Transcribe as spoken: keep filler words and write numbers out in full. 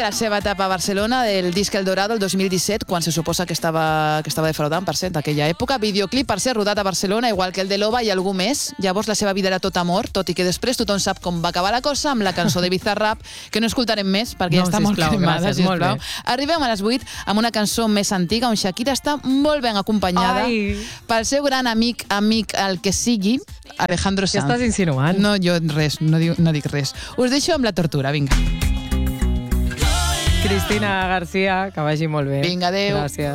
de la seva etapa a Barcelona, del disc El Dorado, el dos mil disset, quan se suposa que estava, que estava defraudant, per cert, aquella època. Videoclip, per ser rodat a Barcelona, igual que el de Loba i algú més. Llavors la seva vida era tot amor, tot i que després tothom sap com va acabar la cosa amb la cançó de Bizarrap, que no escoltarem més perquè No, ja està sisplau, molt cremada, gràcies, molt sisplau. bé. Arribem a les vuit amb una cançó més antiga, on Shakira està molt ben acompanyada Ai. pel seu gran amic, amic el que sigui, Alejandro Què Sanz. estàs insinuant? No, jo res, no, dic, no dic res. Us deixo amb la tortura, vinga. Cristina García, que vagi molt bé. Vinga, adéu. Gràcies.